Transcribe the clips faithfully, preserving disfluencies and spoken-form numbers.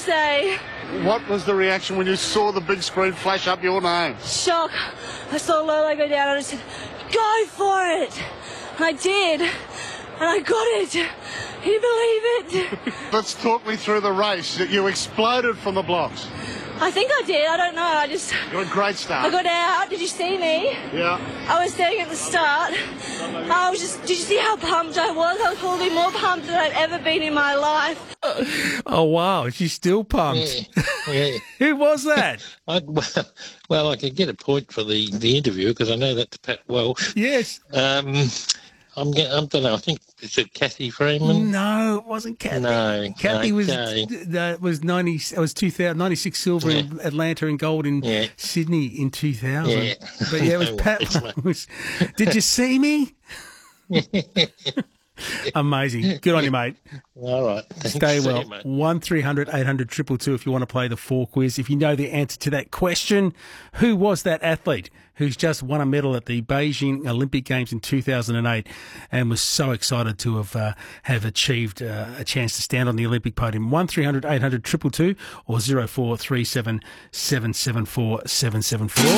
say. What was the reaction when you saw the big screen flash up your name? Shock. I saw Lola go down and I said, go for it. And I did. And I got it. Can you believe it? Let's talk me through the race. You exploded from the blocks. I think I did. I don't know. I just... You're a great start. I got out. Did you see me? Yeah. I was standing at the start. I was just... Did you see how pumped I was? I was probably more pumped than I've ever been in my life. Oh, wow. She's still pumped. Yeah. yeah. Who was that? I, well, well, I could get a point for the, the interview because I know that's Pat Welsh. Yes. Um, I'm getting, I don't know, I think, is it Kathy Freeman? No, it wasn't Kathy. No. Kathy was okay. uh, was ninety. It was two thousand ninety-six silver Yeah. in Atlanta and gold in Yeah. Sydney in two thousand. Yeah. But yeah, it was No Pat. worries, mate. Was, did you see me? Amazing. Good on you, mate. All right. Thanks. Stay See well. you, mate. one three hundred eight hundred two two two if you want to play the four quiz. If you know the answer to that question, who was that athlete who's just won a medal at the Beijing Olympic Games in two thousand eight and was so excited to have uh, have achieved uh, a chance to stand on the Olympic podium? one three hundred eight hundred two two two or zero four three seven seven seven four seven seven four.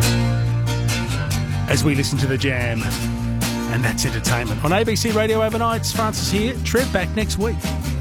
As we listen to the Jam. And that's entertainment. On A B C Radio Overnights, Francis here. Trev back next week.